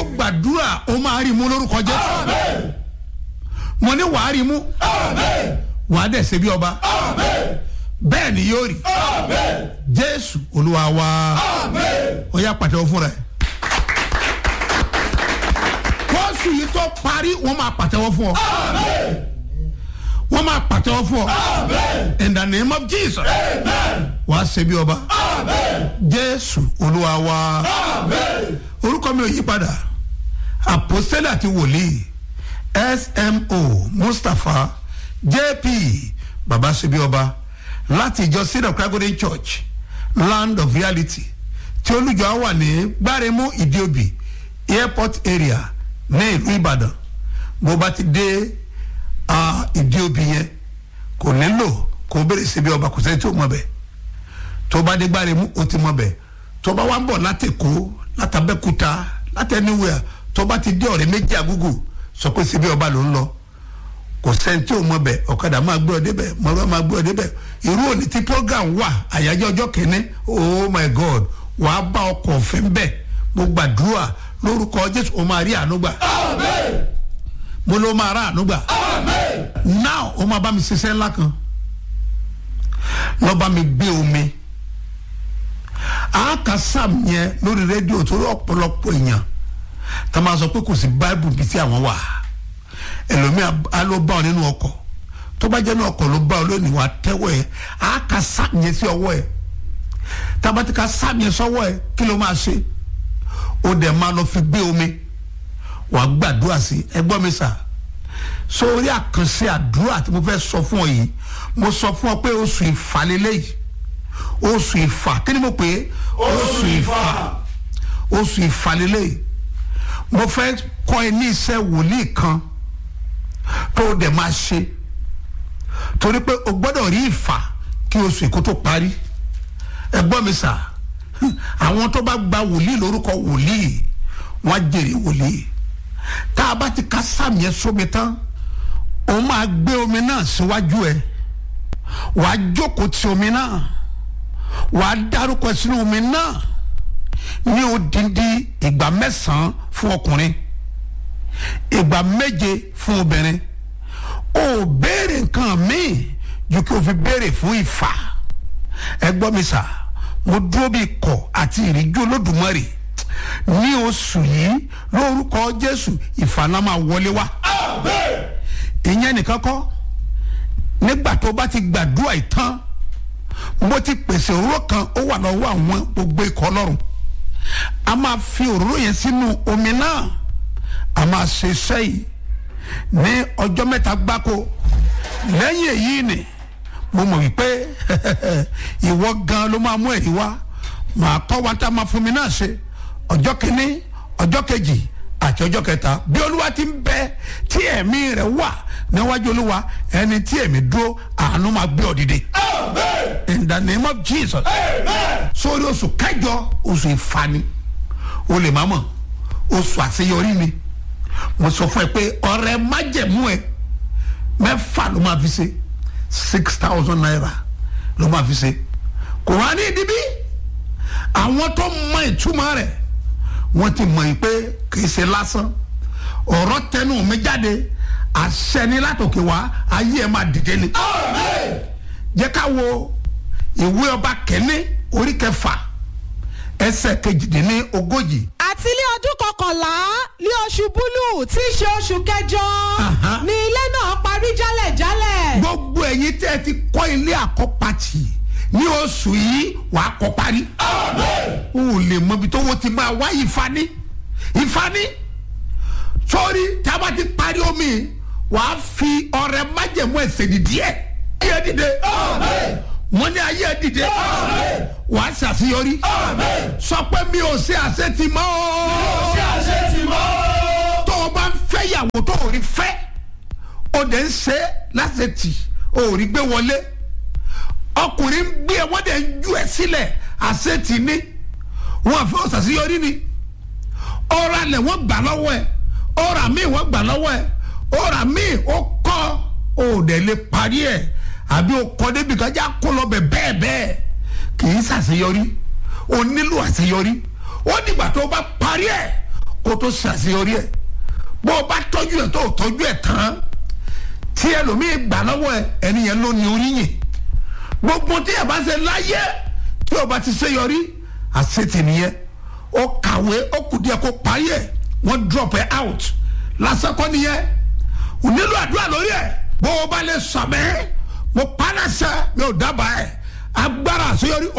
mo gbàdúrà ó máa rí mú lórúkọ Jésù. Mo ní wàá rí mú. Wàá dẹ̀ ṣe bí ọba. Bẹ́ẹ̀ ni yóò rí. Jésù Olúwa wa. Ó yá pàtẹ́wọ́ fúnra ẹ̀. Kóòsù yìí tó parí wọ́n máa pàtẹ́wọ́ fún ọ. Wọ́n máa pàtẹ́wọ́ fún ọ. In the name of Jesus. Wàá ṣe bí ọba. Jésù Olúwa wa. Orúkọ mi ò yí padà. Àpọ́sítélì àti wòlíì SMO Mustapha JP Baba ṣe bí ọba láti ìjọ Seed of Christ Golden Church Land of Reality tí olùjọ wà ní Gbáremú Ìdíòbí Airport area ní ìlú Ìbàdàn. Bó bá ti dé Ìdíòbí yẹn kò nílò kó bẹ̀rẹ̀ ṣe bí ọba, kò sẹ́ni tí ó mọ̀ bẹ́ẹ̀. Tó bá dé Gbáremú ó ti mọ̀ bẹ́ẹ̀. Tó bá wá ń bọ̀ láti Èkó, láti Abẹ́òkúta, láti anywhere, tó bá ti dé Ọ̀rẹ́ Méjì Àgúgù sọ pé ṣe bí ọba ló ń lọ. Kò sẹ́ni tí ò mọ̀ bẹ́ẹ̀, ọ̀kadà máa gbé ọ débẹ̀, mọ̀rọ̀ máa gbé ọ débẹ̀. Irú òní tí program wà àyájọ́ ọjọ́ kìíní, oh my God, wàá bá ọkọ̀ ọ̀fẹ́ ń bẹ̀. Mo gbàdúrà lórúkọ Jésù ó máa rí àánú gbà. Mo ló máa rà àánú gbà. Now ó máa bá mi ṣiṣẹ́ ńlá kan. Lọ bá mi gbé omi. Àáka Sam yẹn lórí rédíò torí ọ̀pọ̀lọpọ̀ èèyàn tá a máa sọ pé kò sí Bible bí tí àwọn wà. Ẹlòmíà á ló bá ọ nínú ọkọ̀. Tó bá jẹ́ ní ọkọ̀ ló bá ọ lónìí wà tẹ́wọ́ ẹ̀. Àáka Sam yẹn sí ọwọ́ ẹ̀. Tábàtí ká Sam yẹn sọ́wọ́ ẹ̀ kí ló máa ṣe? Ó dẹ̀ máa lọ fi gbé omi. Wàá gbàdúrà sí ẹ gbọ́ mi sà. Sórí àkànṣe àdúrà tí mo fẹ́ sọ fún ọ yìí, mo sọ fún ọ pé oṣù Ìfà lélẹ́yìí. Oṣù Ìfà kí ni mo pè é? Oṣù Ìfà. Oṣù Ìfà lélẹ́yìí. Mo fẹ́ kọ́ ẹ ní iṣẹ́ wòlíì kan tó o dẹ̀ máa ṣe. Torí pé o gbọ́dọ̀ rí Ìfà kí oṣù Èkó tó parí. Ẹ gbọ́ mi sà. Àwọn tó bá gba wòlíì lórúkọ wòlíì wọ́n á jèrè wòlíì. Tá a bá ti ká Sáàmù yẹn sómi tán, òun máa gbé omi náà síwájú ẹ. Wàá jókòó ti omi náà. Wàá dárúkọ sínú omi náà ní odindi ìgbà 9 fún ọkùnrin, ìgbà 7 fún obìnrin. O béèrè nǹkan míì ju kí o fi béèrè fún Ìfà. Ẹ gbọ́ mi sà, mo dúró bí ikọ̀ àti ìríjú Olódùmarè ní oṣù yìí lórúkọ Jésù. Ìfà náà máa wọlé wá. Ìyẹn nìkan kọ́, nígbà tó bá ti gbàdúrà ìtàn, mo ti pèsè òróró kan, ó wà lọ́wọ́ àwọn gbogbo ikọ̀ Ọlọ́run. A máa fi òróró yẹn sínú omi náà, a máa ṣe iṣẹ́ yìí ní ọjọ́ 3 gbáko. Lẹ́yìn èyí ni mo mọ̀ wípé ìwọ gan ló máa mú èyí wá. Màá kọ́ wa tá a máa fún mi náà ṣe ọjọ́ kìíní, ọjọ́ kejì àti ọjọ́ kẹta. Bí Olúwa ti ń bẹ tí ẹ̀mí rẹ̀ wà níwájú Olúwa, ẹni tí ẹ̀mí dúró, àánú máa gbé ọ dìde. In the name of Jesus. Sórí oṣù kẹjọ, oṣù Ìfà ni. O lè má mọ̀, oṣù àṣeyọrí ni. Mo sọ fún ẹ pé ọrẹ májẹ̀mú ẹ 6 ló máa fi ṣe, 6,000 naira ló máa fi ṣe. Kò wá ní ìdíbí. Àwọn tó mọ ìtumọ̀ rẹ̀ wọ́n ti mọ̀ pé kì í ṣe lásán. Ọ̀rọ̀ tẹnu mi jáde, àṣẹ ni látòkè wá, ayé ẹ máa dìde ni. Jẹ́ ká wo ìwé Ọba Kẹ́ni orí 6 ẹsẹ̀ 42. Àti ní ọdún 11 ní oṣù Búlù tí í ṣe oṣù kẹjọ ni ilé náà parí jálẹ̀jálẹ̀. Gbogbo ẹ̀yin tẹ́ ẹ ti kọ́ ilé àkọ́pàtì ní oṣù yìí wàá kọ́ parí. O lè mọ ibi tó wọ́n ti máa wá ìfani. Sórí tá a bá ti parí omi, wàá fi ọrẹ májẹ̀mú ẹ̀sẹ̀ dìde ẹ̀. Ayé dìde. Mo ní ayé dìde. Wàá ṣàṣeyọrí. Sọ pé mi ò ṣe àṣetì mọ́ o. Tó o bá ń fẹ́ ìyàwó tó o rí fẹ́, o dẹ̀ ń ṣe láṣetì, o ò rí gbé wọlé. Ọkùnrin ń gbé ẹ, wọ́n dẹ̀ ń ju ẹ sílẹ̀, àṣetì ni. Wọ́n àfi ọ̀ṣàṣeyọrí ni. Ọ̀rọ̀ alẹ̀ wọ́n gbà lọ́wọ́ ẹ̀. Ọ̀rọ̀ mi wọ́n gbà lọ́wọ́ ẹ̀. Ọ̀rọ̀ mi ó kọ́, o dẹ̀ lè parí ẹ̀. Àbí o kọ́ débi kan já kó lọ bẹ́ẹ̀ kì í ṣàṣeyọrí. O nílò àṣeyọrí. Ó dìgbà tó o bá parí ẹ̀ kó tó ṣàṣeyọrí ẹ̀ bó o bá tọ́jú ẹ̀ tó o tọ́jú ẹ̀ tán tí ẹlòmíì gbà lọ́wọ́ ẹ̀ ẹni yẹn ló ní oríyìn gbogbo tí ẹ bá ṣe láyé tí o bá ti ṣe yọrí àṣetì nìyẹn ó kàwé ó kù díẹ̀ kó parí ẹ̀ wọ́n drop ẹ̀ out lásán kọ́ nìyẹn ò nílò àdúrà lórí ẹ̀ bó o bá lè sọ̀mẹ́ mo pa á láṣẹ mi ò dábàá ẹ̀ agbára àṣeyọrí